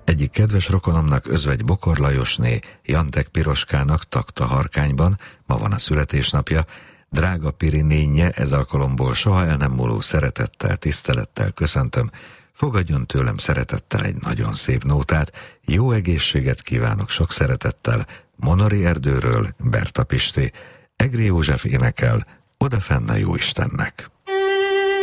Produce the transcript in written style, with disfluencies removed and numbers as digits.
Egyik kedves rokonomnak, Özvegy Bokor Lajosné, Jantek Piroskának Takta Harkányban, ma van a születésnapja, drága Piri nénje, ez alkalomból soha el nem múló szeretettel, tisztelettel köszöntöm, fogadjon tőlem szeretettel egy nagyon szép nótát, jó egészséget kívánok sok szeretettel, Monori Erdőről Berta Pisti, Egri József énekel, Odafenn a Jóistennek.